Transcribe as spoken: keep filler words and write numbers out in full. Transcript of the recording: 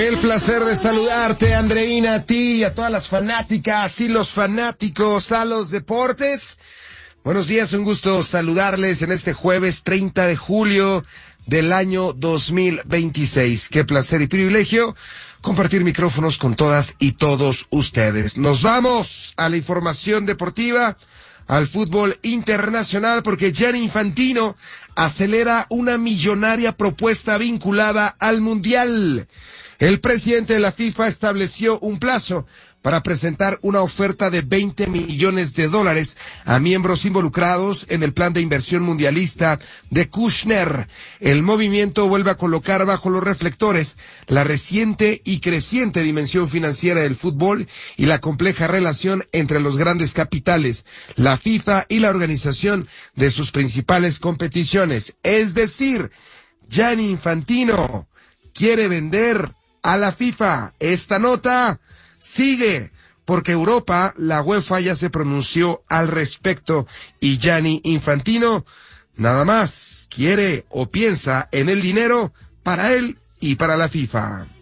El placer de saludarte, Andreina, a ti y a todas las fanáticas y los fanáticos a los deportes. Buenos días, un gusto saludarles en este jueves treinta de julio del año dos mil veintiséis. Qué placer y privilegio compartir micrófonos con todas y todos ustedes. Nos vamos a la información deportiva, al fútbol internacional, porque Gianni Infantino acelera una millonaria propuesta vinculada al Mundial. El presidente de la FIFA estableció un plazo para presentar una oferta de veinte millones de dólares a miembros involucrados en el plan de inversión mundialista de Kushner. El movimiento vuelve a colocar bajo los reflectores la reciente y creciente dimensión financiera del fútbol y la compleja relación entre los grandes capitales, la FIFA y la organización de sus principales competiciones. Es decir, Gianni Infantino quiere vender a la FIFA. Esta nota sigue porque Europa, la UEFA, ya se pronunció al respecto y Gianni Infantino nada más quiere o piensa en el dinero para él y para la FIFA.